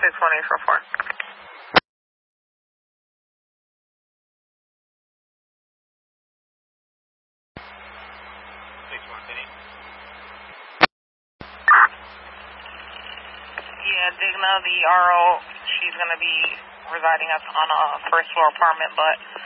61844. Yeah, Digna, the RO, she's going to be residing on a first floor apartment, but